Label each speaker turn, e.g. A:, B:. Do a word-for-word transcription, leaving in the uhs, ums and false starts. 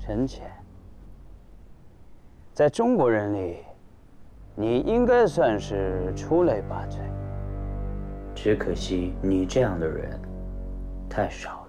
A: 陈潜，在中国人里，你应该算是出类拔萃。只可惜你这样的人太少了。